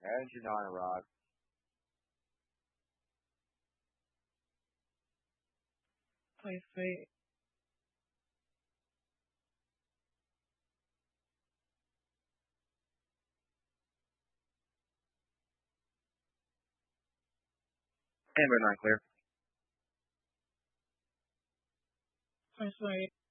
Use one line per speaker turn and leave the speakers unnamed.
Engine on, Rock.
I see.
Amber 9 clear.
I see.